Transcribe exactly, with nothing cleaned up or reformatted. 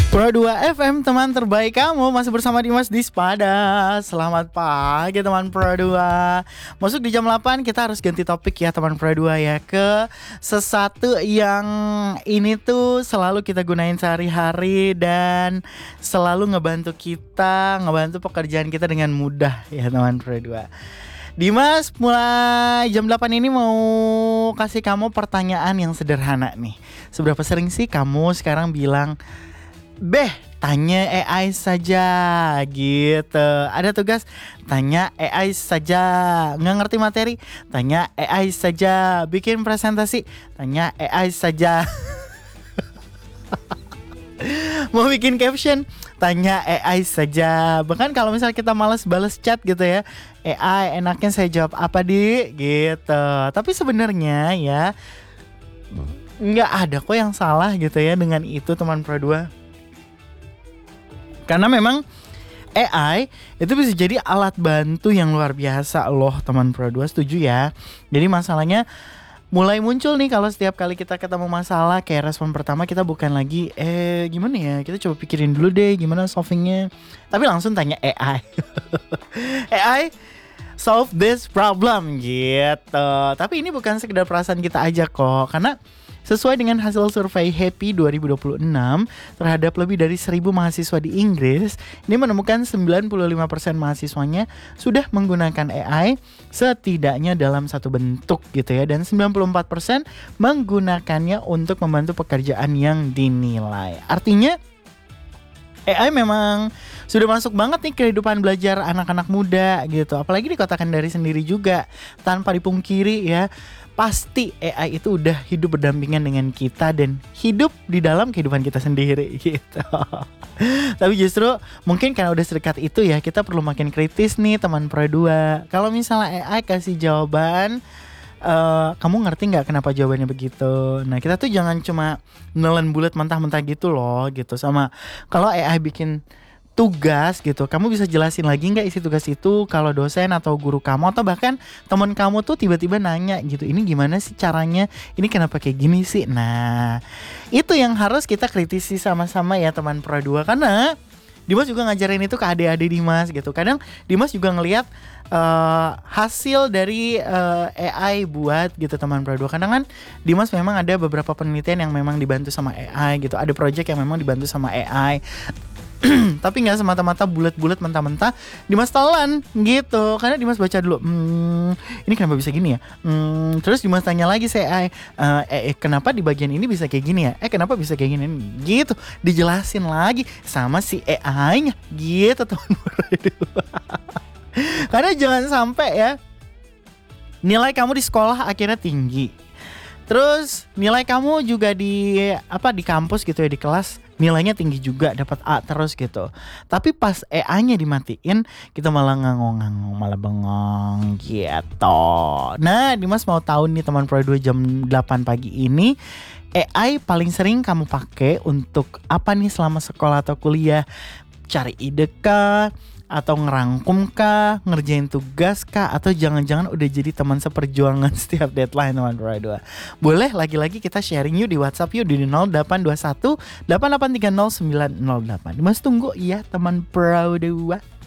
Pro dua F M, teman terbaik kamu, masih bersama Dimas Dispada. Selamat pagi teman Pro dua. Masuk di jam delapan, kita harus ganti topik ya teman Pro dua ya, ke sesuatu yang ini tuh selalu kita gunain sehari-hari dan selalu ngebantu kita, ngebantu pekerjaan kita dengan mudah ya teman Pro dua. Dimas mulai jam delapan ini mau kasih kamu pertanyaan yang sederhana nih. Seberapa sering sih kamu sekarang bilang, Beh, tanya A I saja gitu. Ada tugas, tanya A I saja. Nggak ngerti materi, tanya A I saja. Bikin presentasi, tanya A I saja. Mau bikin caption, tanya A I saja. Bahkan kalau misalnya kita malas balas chat gitu ya, A I enaknya saya jawab apa di gitu. Tapi sebenarnya ya nggak ada kok yang salah gitu ya dengan itu teman Pro dua. Karena memang A I itu bisa jadi alat bantu yang luar biasa loh teman Pro dua, setuju ya. Jadi masalahnya mulai muncul nih kalau setiap kali kita ketemu masalah, kayak respon pertama kita bukan lagi Eh gimana ya, kita coba pikirin dulu deh gimana solvingnya, tapi langsung tanya A I. A I solve this problem gitu. Tapi ini bukan sekedar perasaan kita aja kok, karena sesuai dengan hasil survei Happy dua ribu dua puluh enam terhadap lebih dari seribu mahasiswa di Inggris, ini menemukan sembilan puluh lima persen mahasiswanya sudah menggunakan A I setidaknya dalam satu bentuk gitu ya, dan sembilan puluh empat persen menggunakannya untuk membantu pekerjaan yang dinilai. Artinya A I memang sudah masuk banget nih kehidupan belajar anak-anak muda gitu. Apalagi di Kota Kendari sendiri juga, tanpa dipungkiri ya, pasti A I itu udah hidup berdampingan dengan kita dan hidup di dalam kehidupan kita sendiri gitu. Tapi justru mungkin karena udah sedekat itu ya, kita perlu makin kritis nih teman Pro dua. Kalau misalnya A I kasih jawaban, Uh, kamu ngerti nggak kenapa jawabannya begitu? Nah, kita tuh jangan cuma nelen bulat mentah-mentah gitu loh gitu. Sama kalau A I bikin tugas gitu, kamu bisa jelasin lagi nggak isi tugas itu kalau dosen atau guru kamu atau bahkan teman kamu tuh tiba-tiba nanya gitu, ini gimana sih caranya, ini kenapa kayak gini sih? Nah, itu yang harus kita kritisi sama-sama ya teman Pro dua, karena Dimas juga ngajarin itu ke adik-adik Dimas gitu. Kadang Dimas juga ngelihat uh, hasil dari uh, A I buat gitu teman Pro dua. Kadang kan Dimas memang ada beberapa penelitian yang memang dibantu sama A I gitu. Ada project yang memang dibantu sama A I. Tapi gak semata-mata bulat-bulat mentah-mentah Dimas telan gitu. Karena Dimas baca dulu, hmm, ini kenapa bisa gini ya, hmm, terus Dimas tanya lagi se A I, uh, eh, eh kenapa di bagian ini bisa kayak gini ya, Eh kenapa bisa kayak gini gitu. Dijelasin lagi sama si A I-nya gitu teman. Karena jangan sampai ya nilai kamu di sekolah akhirnya tinggi, terus nilai kamu juga di apa di kampus gitu ya, di kelas nilainya tinggi juga, dapat A terus gitu. Tapi pas A I-nya dimatiin, kita malah ngangong-ngangong, malah bengong gitu. Nah, Dimas mau tahu nih teman Pro dua, jam delapan pagi ini A I paling sering kamu pakai untuk apa nih selama sekolah atau kuliah? Cari ide kah? Atau ngerangkum kah, ngerjain tugas kah, atau jangan-jangan udah jadi teman seperjuangan setiap deadline teman Pro dua. Boleh lagi-lagi kita sharing yuk di WhatsApp yuk di nol delapan dua satu delapan delapan tiga nol sembilan nol delapan. Dimas tunggu ya teman Pro dua.